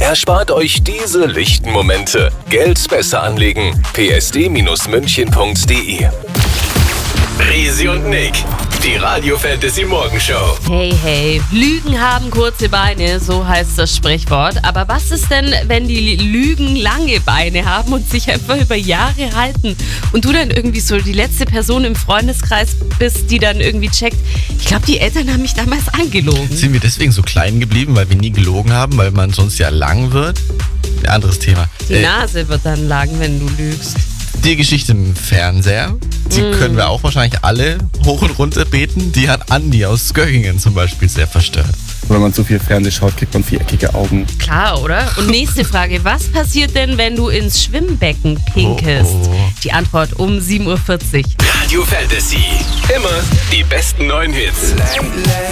Erspart euch diese lichten Momente. Geld besser anlegen. psd-münchen.de. Resi und Nick, die Radio Fantasy Morgenshow. Hey, hey, Lügen haben kurze Beine, so heißt das Sprichwort. Aber was ist denn, wenn die Lügen lange Beine haben und sich einfach über Jahre halten und du dann irgendwie so die letzte Person im Freundeskreis bist, die dann irgendwie checkt, ich glaube, die Eltern haben mich damals angelogen. Sind wir deswegen so klein geblieben, weil wir nie gelogen haben, weil man sonst ja lang wird? Ein anderes Thema. Die Nase wird dann lang, wenn du lügst. Die Geschichte im Fernseher, die können wir auch wahrscheinlich alle hoch und runter beten. Die hat Andi aus Göggingen zum Beispiel sehr verstört. Wenn man so viel Fernsehen schaut, kriegt man viereckige Augen. Klar, oder? Und nächste Frage, was passiert denn, wenn du ins Schwimmbecken pinkelst? Die Antwort um 7.40 Uhr. Radio Fantasy. Immer die besten neuen Hits.